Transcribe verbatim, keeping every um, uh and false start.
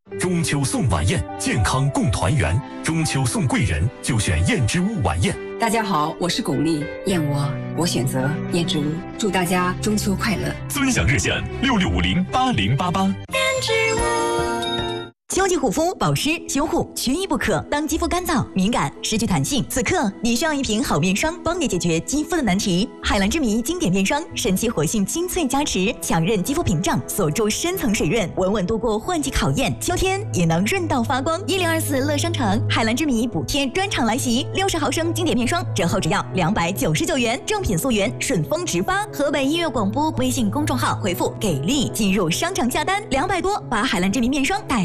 中秋送晚宴，健康共团圆。中秋送贵人，就选燕之屋晚宴。 大家好，我是巩俐，燕窝我选择燕之屋。祝大家中秋快乐！ 尊享热线六六五零八零八八。燕之屋。 秋季护肤、保湿、修护缺一不可。当肌肤干燥、敏感、失去弹性，此刻你需要一瓶好面霜，帮你解决肌肤的难题。海蓝之谜经典面霜，神奇活性精粹加持，强韧肌肤屏障，锁住深层水润，稳稳度过换季考验。秋天也能润到发光。一零二四乐商城海蓝之谜补贴专场来袭，六十毫升经典面霜折后只要两百九十九元，正品溯源，顺丰直发。河北音乐广播微信公众号回复给力进入商场下单，两百多把海蓝之谜面霜带。